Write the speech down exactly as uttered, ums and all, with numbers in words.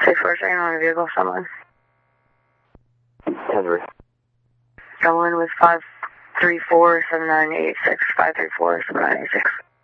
Say first name on a vehicle, someone. Henry. Someone with five three four seven nine eight six, five three four seven nine eight six.